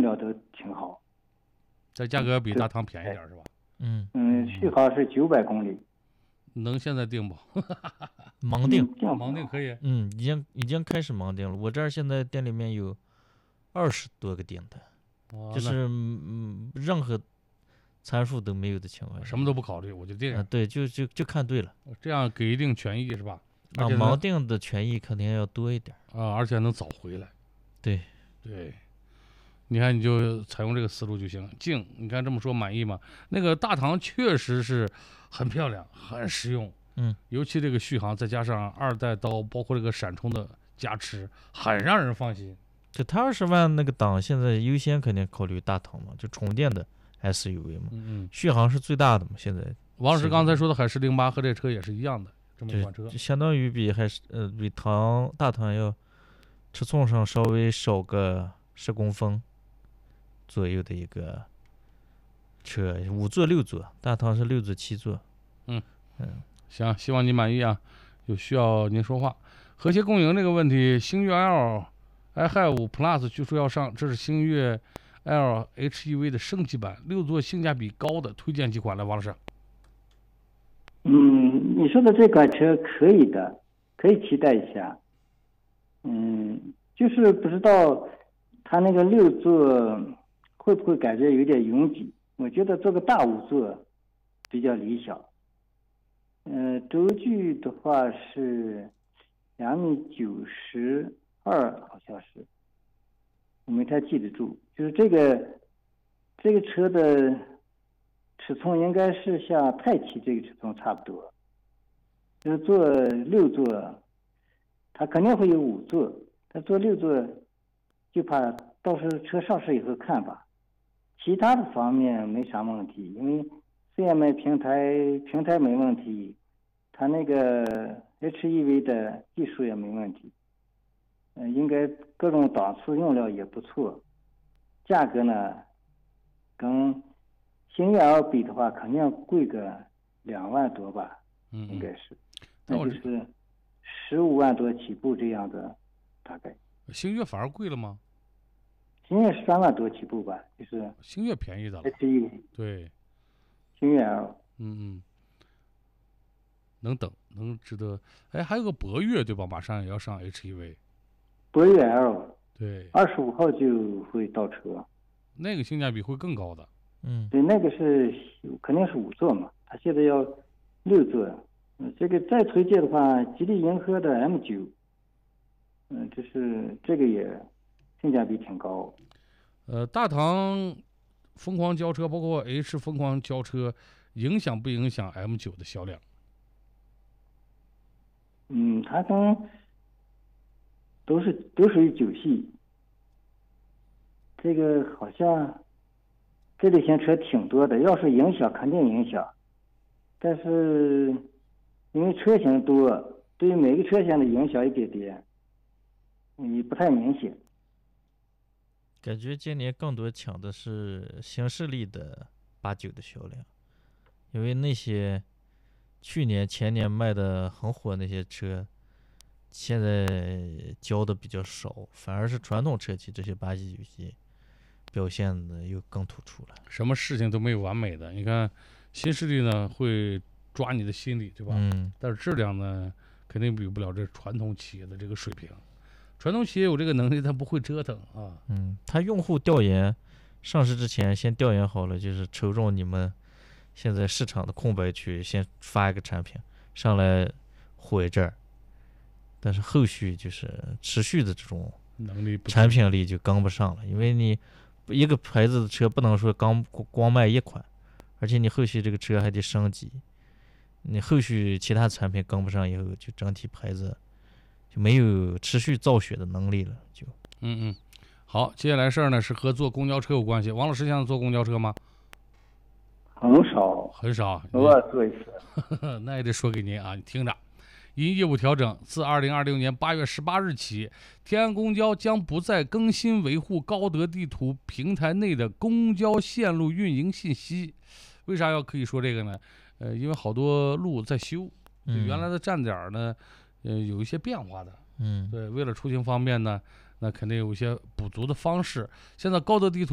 料都挺好。 这价格比大唐便宜点是吧？ 续航是900公里。 能现在订不？ 盲定， 盲定可以。 已经开始盲定了。我这儿现在店里面有20多个订单，就是任何参数都没有的情况下， 什么都不考虑，我就定。 对，就看对了， 这样给一定权益是吧？ 盲定的权益肯定要多一点而且能早回来。 对， 你看你就采用这个思路就行。静，你看这么说满意吗？那个大唐确实是很漂亮，很实用。尤其这个续航，再加上2代刀，包括这个闪充的加持，很让人放心。 就他20万那个档，现在优先肯定考虑大唐嘛，就充电的 SUV 嘛。续航是最大的嘛。现在王老师刚才说的海狮08和这车也是一样的，这么一款车， 就相当于比大唐要车重上稍微少个10公分左右的一个车，5座6座，大唐是6座7座。 行，希望你满意啊。有需要您说话。和谐共赢这个问题，星越 L、i5 Plus 据说要上，这是星越 L HEV 的升级版，6座性价比高的，推荐几款来，王老师。 你说的这款车可以的，可以期待一下。就是不知道它那个6座会不会感觉有点拥挤？我觉得做个大5座比较理想。轴距的话是2.92米，好像是，我没太记得住。就是这个车的尺寸应该是像泰奇这个尺寸差不多。就是做6座，它肯定会有5座，它做6座就怕到时候车上市以后看吧。其他的方面没啥问题，因为 CMI 平台没问题，它那个 HEV 的技术也没问题。应该各种档次用料也不错。价格呢，跟星越 L 比的话，肯定要贵个2万多吧，应该是，那就是15万多起步这样的，大概。 星越反而贵了吗？ 星越3万多起步吧，就是星越便宜的了。 HEV 对， 星越 L， 能等，能值得。还有个博越对吧？马上也要上 HEV。 博越 L， 对 ，25号就会到车。 那个性价比会更高的。 对，那个是肯定是5座嘛，它现在要6座。这个再推荐的话，吉利银河的 M9，就是这个也性价比挺高。 大唐疯狂交车，包括 H 疯狂交车，影响不影响 M9 的销量？ 它都属于9系。这个好像这类型车挺多的，要是影响肯定影响，但是因为车型多，对于每个车型的影响一点点，也不太明显。 感觉今年更多抢的是新势力的8、9的销量，因为那些去年前年卖的很火那些车，现在交的比较少，反而是传统车企这些8系9系表现的又更突出了。 什么事情都没有完美的，你看新势力呢会抓你的心理，对吧？但是质量呢肯定比不了这传统企业的这个水平。传统企业有这个能力，但不会折腾啊。 他用户调研上市之前先调研好了，就是抽中你们现在市场的空白区，先发一个产品上来火一阵儿，但是后续就是持续的这种能力产品力就跟不上了，因为你一个牌子的车不能说光卖一款，而且你后续这个车还得升级，你后续其他产品跟不上以后，就整体牌子就没有持续造血的能力了。就好，接下来事儿呢是和坐公交车有关系。王老师现在坐公交车吗？ 很少， 偶尔坐一次。 那也得说给您啊，你听着。因业务调整，自2026年8月18日起，天安公交将不再更新维护高德地图平台内的公交线路运营信息。为啥可以说这个呢？因为好多路在修，原来的站点呢，有一些变化的。对，为了出行方便呢，那肯定有一些补足的方式。现在高德地图